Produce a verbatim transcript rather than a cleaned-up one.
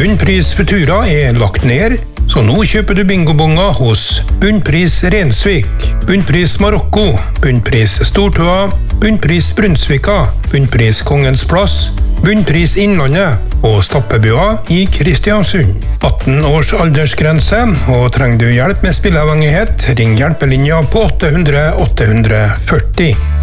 Bunnpris Futura er lagt ned, så nå kjøper du bingobonger hos Bunnpris Rensvik, Bunnpris Marokko, Bunnpris Stortua, Bunnpris Brunsvika, Bunnpris Kongens Plass, Bunnpris Innlandet og Stappebua i Kristiansund. atten års aldersgrense, og trenger du hjelp med spilleavhengighet, ring hjelpelinja på åtte hundre åtte hundre førti.